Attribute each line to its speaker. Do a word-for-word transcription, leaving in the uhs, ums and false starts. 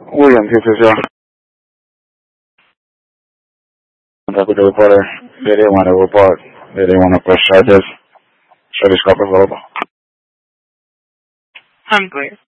Speaker 1: William, ¿qué es eso? Rapid reporter. They didn't want to report. They didn't want to press charges. Charges covered.
Speaker 2: I'm good.